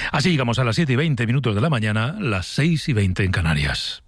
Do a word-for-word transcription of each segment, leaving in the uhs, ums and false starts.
Así llegamos a las siete y veinte minutos de la mañana, las seis y veinte en Canarias.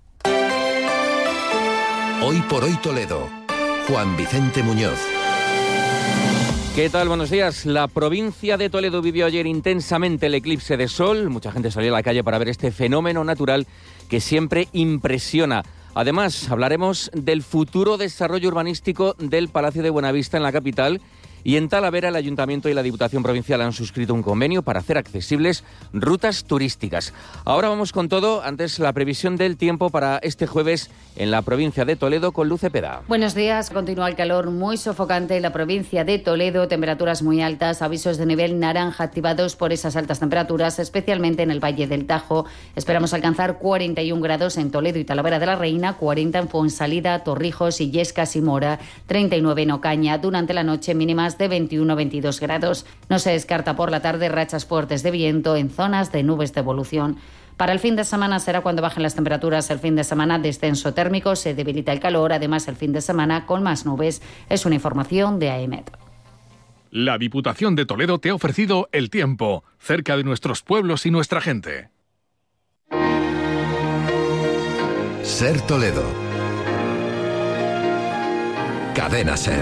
Hoy por hoy Toledo, Juan Vicente Muñoz. ¿Qué tal? Buenos días. La provincia de Toledo vivió ayer intensamente el eclipse de sol. Mucha gente salió a la calle para ver este fenómeno natural que siempre impresiona. Además, hablaremos del futuro desarrollo urbanístico del Palacio de Buenavista en la capital. Y en Talavera, el Ayuntamiento y la Diputación Provincial han suscrito un convenio para hacer accesibles rutas turísticas. Ahora vamos con todo. Antes, la previsión del tiempo para este jueves en la provincia de Toledo con Luz Cepeda. Buenos días. Continúa el calor muy sofocante en la provincia de Toledo. Temperaturas muy altas, avisos de nivel naranja activados por esas altas temperaturas, especialmente en el Valle del Tajo. Esperamos alcanzar cuarenta y un grados en Toledo y Talavera de la Reina, cuarenta en Fuensalida, Torrijos, Illescas y Mora, treinta y nueve en Ocaña. Durante la noche mínimas de veintiuno a veintidós grados. No se descarta por la tarde rachas fuertes de viento en zonas de nubes de evolución. Para el fin de semana será cuando bajen las temperaturas. El fin de semana descenso térmico, se debilita el calor. Además, el fin de semana con más nubes. Es una información de AEMET. La Diputación de Toledo te ha ofrecido el tiempo, cerca de nuestros pueblos y nuestra gente. Ser Toledo. Cadena Ser.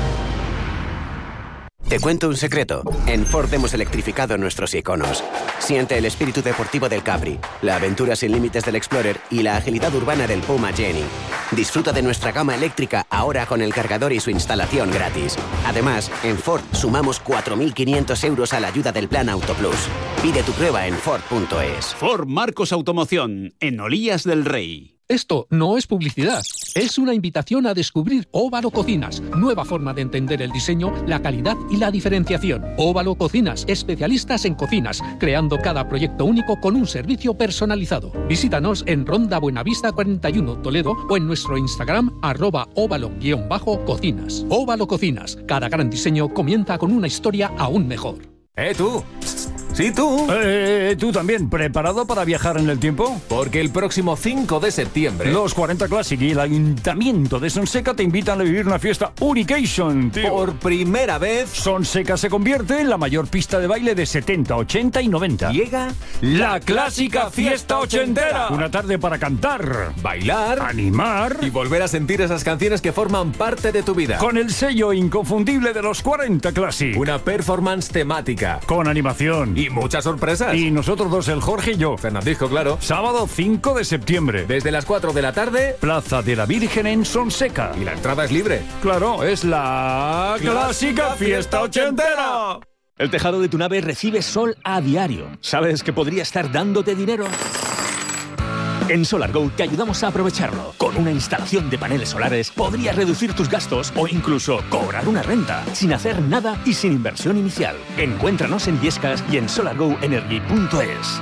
Te cuento un secreto. En Ford hemos electrificado nuestros iconos. Siente el espíritu deportivo del Capri, la aventura sin límites del Explorer y la agilidad urbana del Puma Jenny. Disfruta de nuestra gama eléctrica ahora con el cargador y su instalación gratis. Además, en Ford sumamos cuatro mil quinientos euros a la ayuda del Plan Auto Plus. Pide tu prueba en Ford punto es. Ford Marcos Automoción, en Olías del Rey. Esto no es publicidad, es una invitación a descubrir Óvalo Cocinas, nueva forma de entender el diseño, la calidad y la diferenciación. Óvalo Cocinas, especialistas en cocinas, creando cada proyecto único con un servicio personalizado. Visítanos en Ronda Buenavista cuarenta y uno Toledo o en nuestro Instagram arroba óvalo-cocinas. Óvalo Cocinas, cada gran diseño comienza con una historia aún mejor. ¡Eh, tú! Sí, tú. Eh, ¿Tú también preparado para viajar en el tiempo? Porque el próximo cinco de septiembre... Los cuarenta Classic y el Ayuntamiento de Sonseca te invitan a vivir una fiesta Unication, tío. Por primera vez... Sonseca se convierte en la mayor pista de baile de setenta, ochenta y noventa. Llega... La Clásica Fiesta Ochentera. Una tarde para cantar, bailar, animar... y volver a sentir esas canciones que forman parte de tu vida. Con el sello inconfundible de los cuarenta Classic. Una performance temática. Con animación. Y muchas sorpresas. Y nosotros dos, el Jorge y yo. Fernandisco, claro. Sábado cinco de septiembre. Desde las cuatro de la tarde. Plaza de la Virgen en Sonseca. Y la entrada es libre. Claro, es la Clásica Fiesta Ochentera. El tejado de tu nave recibe sol a diario. ¿Sabes que podría estar dándote dinero? En SolarGo te ayudamos a aprovecharlo. Con una instalación de paneles solares podrías reducir tus gastos o incluso cobrar una renta sin hacer nada y sin inversión inicial. Encuéntranos en Illescas y en solar go energy punto es.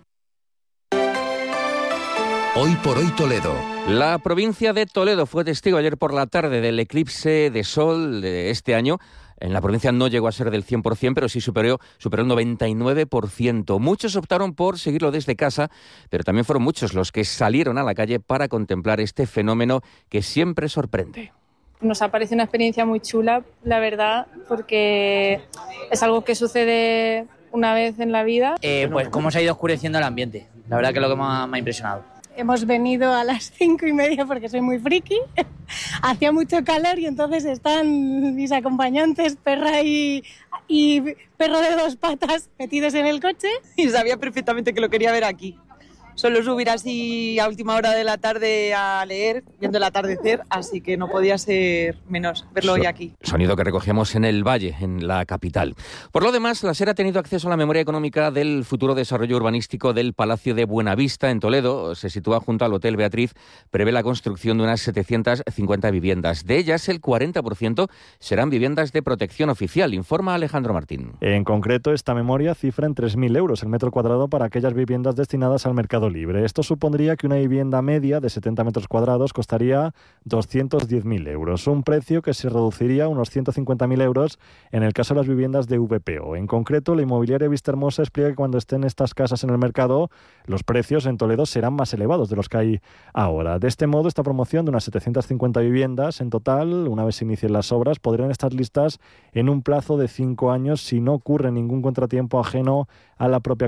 Hoy por hoy Toledo. La provincia de Toledo fue testigo ayer por la tarde del eclipse de sol de este año. En la provincia no llegó a ser del cien por ciento, pero sí superó, superó el noventa y nueve por ciento. Muchos optaron por seguirlo desde casa, pero también fueron muchos los que salieron a la calle para contemplar este fenómeno que siempre sorprende. Nos ha parecido una experiencia muy chula, la verdad, porque es algo que sucede una vez en la vida. Eh, pues cómo se ha ido oscureciendo el ambiente. La verdad que es lo que más me ha impresionado. Hemos venido a las cinco y media porque soy muy friki. Hacía mucho calor y entonces están mis acompañantes, perra y, y perro de dos patas, metidos en el coche. Y sabía perfectamente que lo quería ver aquí. Solo subir así a última hora de la tarde a leer, viendo el atardecer, así que no podía ser menos verlo hoy aquí. Sonido que recogíamos en el Valle, en la capital. Por lo demás, la SER ha tenido acceso a la memoria económica del futuro desarrollo urbanístico del Palacio de Buenavista en Toledo. Se sitúa junto al Hotel Beatriz. Prevé la construcción de unas setecientas cincuenta viviendas. De ellas, el cuarenta por ciento serán viviendas de protección oficial, informa Alejandro Martín. En concreto, esta memoria cifra en tres mil euros el metro cuadrado para aquellas viviendas destinadas al mercado libre. Esto supondría que una vivienda media de setenta metros cuadrados costaría doscientos diez mil euros, un precio que se reduciría a unos ciento cincuenta mil euros en el caso de las viviendas de V P O. En concreto, la inmobiliaria Vistahermosa explica que cuando estén estas casas en el mercado, los precios en Toledo serán más elevados de los que hay ahora. De este modo, esta promoción de unas setecientas cincuenta viviendas en total, una vez se inicien las obras, podrían estar listas en un plazo de cinco años si no ocurre ningún contratiempo ajeno a la propia